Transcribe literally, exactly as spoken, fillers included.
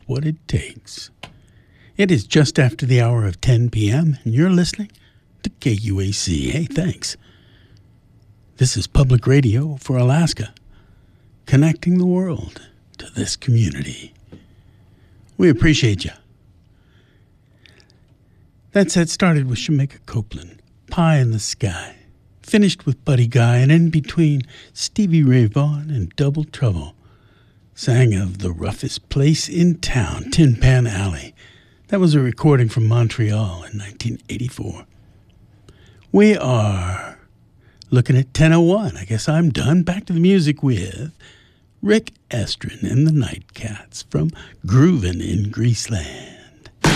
what it takes. It is just after the hour of ten p.m., and you're listening to K U A C. Hey, thanks. This is Public Radio for Alaska, connecting the world to this community. We appreciate you. That set started with Shemekia Copeland, Pie in the Sky, finished with Buddy Guy, and in between, Stevie Ray Vaughan and Double Trouble sang of the roughest place in town, Tin Pan Alley. That was a recording from Montreal in nineteen eighty-four. We are looking at ten oh one. I guess I'm done. Back to the music with Rick Estrin and the Nightcats from Groovin' in Greaseland.